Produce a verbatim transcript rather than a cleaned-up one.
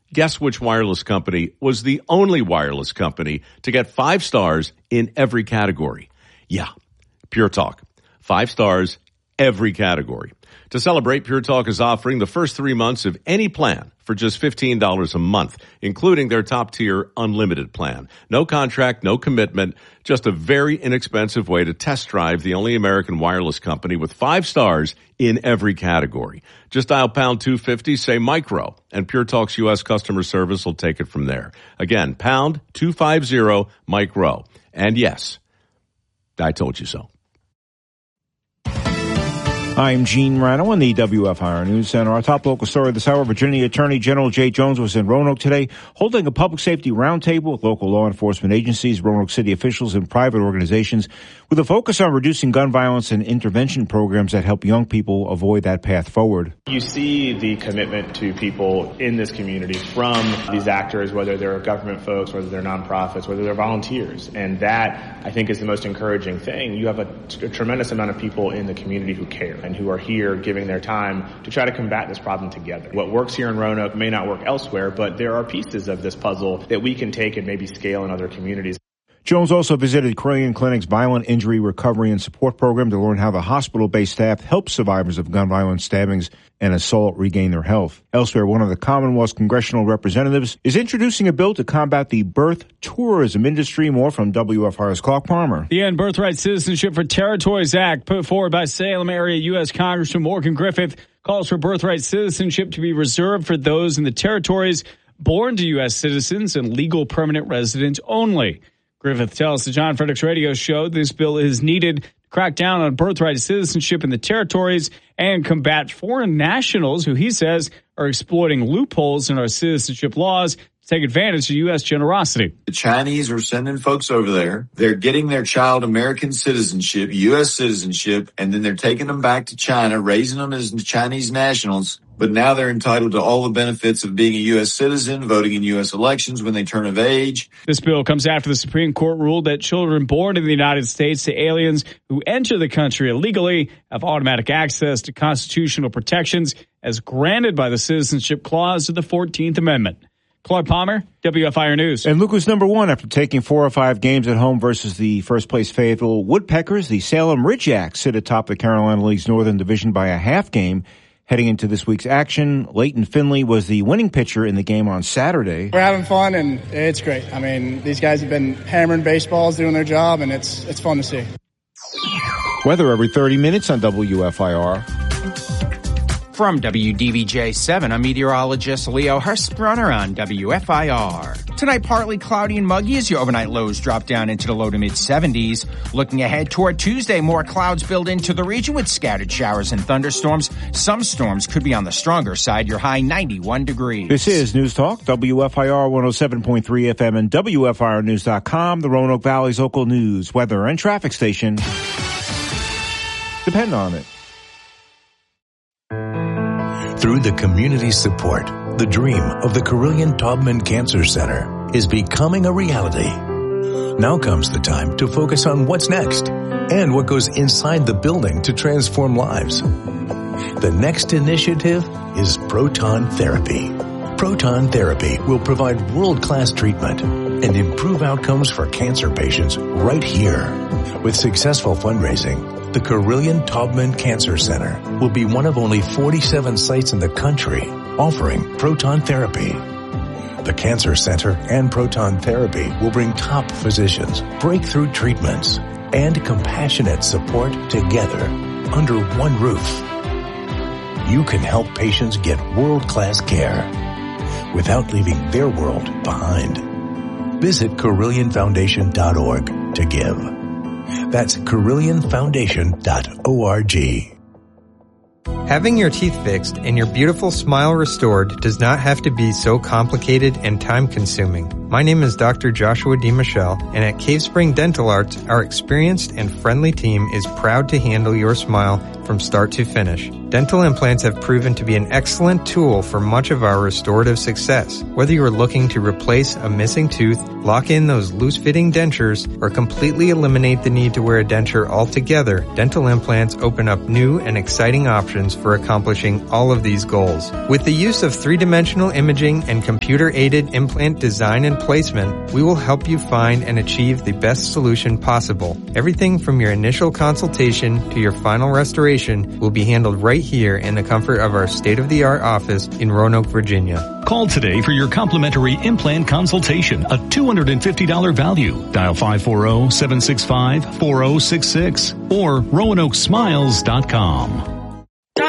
Guess which wireless company was the only wireless company to get five stars in every category? Yeah, Pure Talk. Five stars, every category. To celebrate, Pure Talk is offering the first three months of any plan for just fifteen dollars a month, including their top-tier unlimited plan. No contract, no commitment, just a very inexpensive way to test drive the only American wireless company with five stars in every category. Just dial pound two fifty, say micro, and Pure Talk's U S customer service will take it from there. Again, pound two fifty, micro. And yes, I told you so. I'm Gene Rano in the W F I R News Center. Our top local story this hour, Virginia Attorney General Jay Jones was in Roanoke today holding a public safety roundtable with local law enforcement agencies, Roanoke City officials, and private organizations with a focus on reducing gun violence and intervention programs that help young people avoid that path forward. You see the commitment to people in this community from these actors, whether they're government folks, whether they're nonprofits, whether they're volunteers. And that, I think, is the most encouraging thing. You have a, a tremendous amount of people in the community who care and who are here giving their time to try to combat this problem together. What works here in Roanoke may not work elsewhere, but there are pieces of this puzzle that we can take and maybe scale in other communities. Jones also visited Carilion Clinic's Violent Injury Recovery and Support Program to learn how the hospital-based staff helps survivors of gun violence, stabbings, and assault regain their health. Elsewhere, one of the Commonwealth's congressional representatives is introducing a bill to combat the birth tourism industry. More from W F I R's Clark Palmer. The End Birthright Citizenship for Territories Act, put forward by Salem area U S Congressman Morgan Griffith, calls for birthright citizenship to be reserved for those in the territories born to U S citizens and legal permanent residents only. Griffith tells the John Fredericks Radio Show this bill is needed to crack down on birthright citizenship in the territories and combat foreign nationals who he says are exploiting loopholes in our citizenship laws to take advantage of U S generosity. The Chinese are sending folks over there. They're getting their child American citizenship, U S citizenship, and then they're taking them back to China, raising them as Chinese nationals. But now they're entitled to all the benefits of being a U S citizen, voting in U S elections when they turn of age. This bill comes after the Supreme Court ruled that children born in the United States to aliens who enter the country illegally have automatic access to constitutional protections as granted by the Citizenship Clause of the fourteenth Amendment. Clark Palmer, W F I R News. And Luke was number one after taking four or five games at home versus the first-place Fayetteville Woodpeckers. The Salem Ridgeacs sit atop the Carolina League's Northern Division by a half game. Heading into this week's action, Leighton Finley was the winning pitcher in the game on Saturday. We're having fun, and it's great. I mean, these guys have been hammering baseballs, doing their job, and it's it's fun to see. Weather every thirty minutes on W F I R. From W D V J seven, I'm meteorologist Leo Hurstbrunner on W F I R. Tonight, partly cloudy and muggy as your overnight lows drop down into the low to mid seventies. Looking ahead toward Tuesday, more clouds build into the region with scattered showers and thunderstorms. Some storms could be on the stronger side. Your high ninety-one degrees. This is News Talk, W F I R one oh seven point three F M and W F I R news dot com, the Roanoke Valley's local news, weather, and traffic station. Depend on it. Through the community support, the dream of the Carilion Taubman Cancer Center is becoming a reality. Now comes the time to focus on what's next and what goes inside the building to transform lives. The next initiative is proton therapy. Proton therapy will provide world-class treatment and improve outcomes for cancer patients right here. With successful fundraising, the Carilion Taubman Cancer Center will be one of only forty-seven sites in the country offering proton therapy. The Cancer Center and proton therapy will bring top physicians, breakthrough treatments, and compassionate support together under one roof. You can help patients get world-class care without leaving their world behind. Visit Carilion Foundation dot org to give. That's Carilion Foundation dot org. Having your teeth fixed and your beautiful smile restored does not have to be so complicated and time-consuming. My name is Doctor Joshua D. Michelle, and at Cave Spring Dental Arts, our experienced and friendly team is proud to handle your smile from start to finish. Dental implants have proven to be an excellent tool for much of our restorative success. Whether you are looking to replace a missing tooth, lock in those loose-fitting dentures, or completely eliminate the need to wear a denture altogether, dental implants open up new and exciting options for accomplishing all of these goals. With the use of three-dimensional imaging and computer-aided implant design and placement, we will help you find and achieve the best solution possible. Everything from your initial consultation to your final restoration will be handled right here in the comfort of our state-of-the-art office in Roanoke, Virginia. Call today for your complimentary implant consultation, a two hundred fifty dollars value. Dial five four zero, seven six five, four zero six six or roanoke smiles dot com.